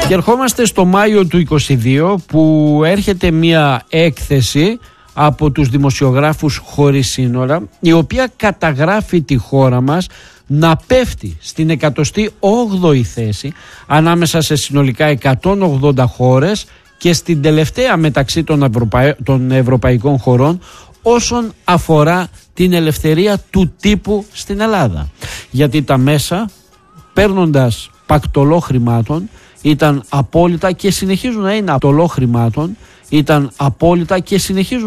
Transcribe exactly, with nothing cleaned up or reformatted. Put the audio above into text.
Και ερχόμαστε στο Μάιο του είκοσι δύο, που έρχεται μια έκθεση από τους δημοσιογράφους χωρίς σύνορα, η οποία καταγράφει τη χώρα μας να πέφτει στην εκατοστή όγδοη θέση ανάμεσα σε συνολικά εκατόν ογδόντα χώρες και στην τελευταία μεταξύ των, Ευρωπα... των ευρωπαϊκών χωρών όσον αφορά την ελευθερία του τύπου στην Ελλάδα. Γιατί τα μέσα, παίρνοντας πακτολό χρημάτων, ήταν απόλυτα και συνεχίζουν να είναι απόλυτα χρημάτων, ήταν απόλυτα και συνεχίζουν